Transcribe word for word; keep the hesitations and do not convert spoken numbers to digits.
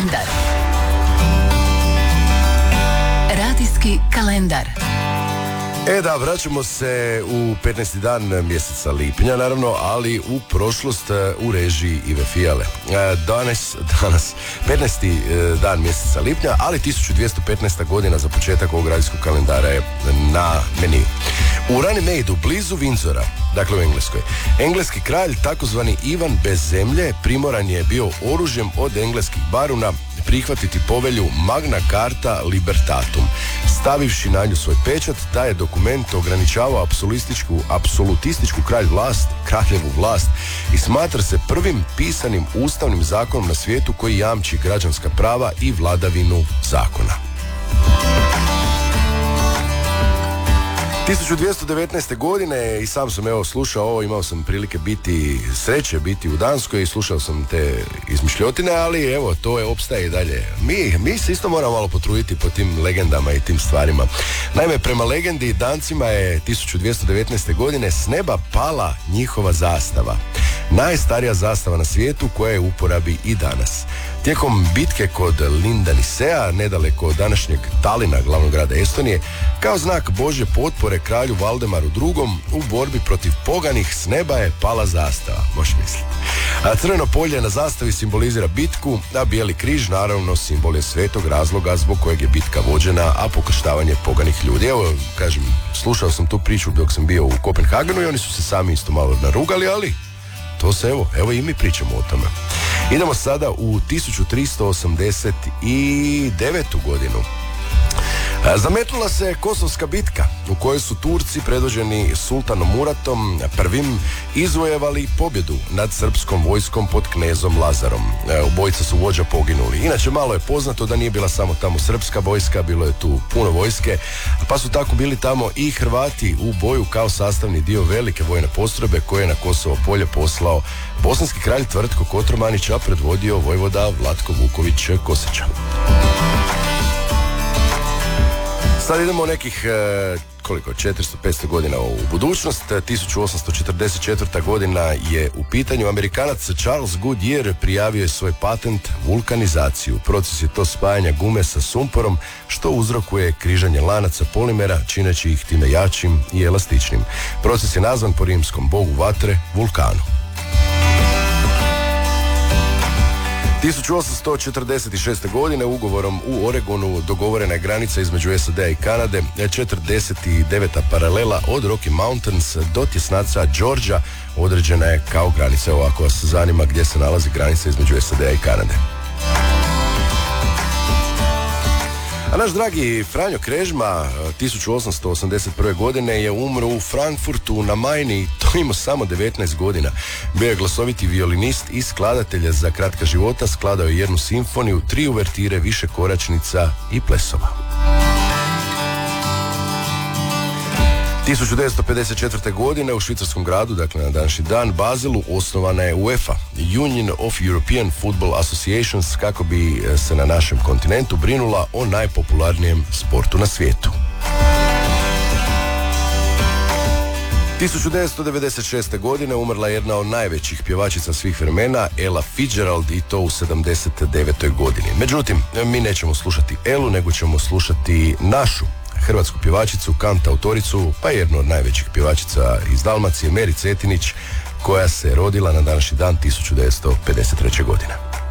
kalendar. Radijski kalendar. E da, vraćamo se u petnaesti dan mjeseca lipnja, naravno, ali u prošlost u režiji Ive Fijale. Danas, danas petnaesti dan mjeseca lipnja, ali tisuću dvjesto petnaesta godina za početak ovog radijskog kalendara je na meniju. U Runnymede, blizu Windsora, dakle u Engleskoj, engleski kralj, takozvani Ivan bez zemlje, primoran je bio oružjem od engleskih baruna prihvatiti povelju Magna Carta Libertatum. Stavivši na nju svoj pečat, taj je dokument ograničavao apsolutističku, apsolutističku kralj vlast, kraljevu vlast i smatra se prvim pisanim ustavnim zakonom na svijetu koji jamči građanska prava i vladavinu zakona. tisuću dvjesto devetnaeste. godine i sam sam evo slušao ovo, imao sam prilike biti sreće, biti u Danskoj i slušao sam te izmišljotine, ali evo, to je opstaje i dalje. Mi, mi se isto moramo malo potruditi po tim legendama i tim stvarima. Naime, prema legendi, Dancima je tisuću dvjesto devetnaeste. godine s neba pala njihova zastava. Najstarija zastava na svijetu koja je u uporabi i danas. Tijekom bitke kod Lindanisea, nedaleko od današnjeg Talina, glavnog grada Estonije, kao znak Božje potpore kralju Valdemaru drugom u borbi protiv poganih s neba je pala zastava, možeš misliti. A crveno polje na zastavi simbolizira bitku, a bijeli križ naravno simbol je svetog razloga zbog kojeg je bitka vođena, a pokrštavanje poganih ljudi. Evo, kažem, slušao sam tu priču dok sam bio u Kopenhagenu i oni su se sami isto malo narugali, ali to se evo, evo i mi pričamo o tome. Idemo sada u tisuću tristo osamdeset devetu. godinu. Zametnula se Kosovska bitka u kojoj su Turci predvođeni Sultanom Muratom prvim izvojevali pobjedu nad srpskom vojskom pod knezom Lazarom. Obojica su vođa poginuli. Inače, malo je poznato da nije bila samo tamo srpska vojska, bilo je tu puno vojske, pa su tako bili tamo i Hrvati u boju kao sastavni dio velike vojne postrojbe koje je na Kosovo polje poslao bosanski kralj Tvrtko Kotromanić, a predvodio vojvoda Vlatko Vuković Koseća. Sad idemo nekih, e, koliko, četiristo do petsto godina u budućnost. tisuću osamsto četrdeset četvrta. godina je u pitanju. Amerikanac Charles Goodyear prijavio je svoj patent vulkanizaciju. Proces je to spajanja gume sa sumporom, što uzrokuje križanje lanaca polimera, čineći ih time jačim i elastičnim. Proces je nazvan po rimskom bogu vatre, vulkanu. tisuću osamsto četrdeset šeste. godine ugovorom u Oregonu dogovorena je granica između S A D-a i Kanade, četrdeset deveta paralela od Rocky Mountains do tjesnaca Georgia određena je kao granica. Evo, ako vas zanima gdje se nalazi granica između S A D-a i Kanade. A naš dragi Franjo Krežma tisuću osamsto osamdeset prve. godine je umro u Frankfurtu na Majni, to ima samo devetnaest godina. Bio je glasoviti violinist i skladatelj za kratka života, skladao je jednu simfoniju, tri uvertire, više koračnica i plesova. tisuću devetsto pedeset četvrte. godine u švicarskom gradu, dakle na današnji dan, Baselu, osnovana je UEFA, Union of European Football Associations, kako bi se na našem kontinentu brinula o najpopularnijem sportu na svijetu. tisuću devetsto devedeset šeste. godine umrla je jedna od najvećih pjevačica svih vremena, Ella Fitzgerald, i to u sedamdeset devetoj. godini. Međutim, mi nećemo slušati Elu, nego ćemo slušati našu hrvatsku pjevačicu, kantautoricu, pa jednu od najvećih pjevačica iz Dalmacije, Meri Cetinić, koja se rodila na današnji dan tisuću devetsto pedeset treće. godine.